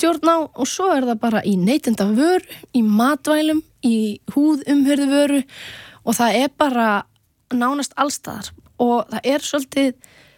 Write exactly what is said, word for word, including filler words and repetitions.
stjórn á og svo er það bara í neytenda vöru, í matvælum, í húðumhverðu vöru og það er bara nánast allstaðar og það er svolítið